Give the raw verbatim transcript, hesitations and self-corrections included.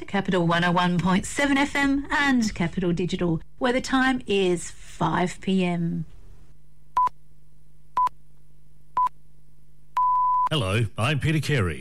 Capital one oh one point seven F M and Capital Digital, where the time is five p m. Hello, I'm Peter Carey.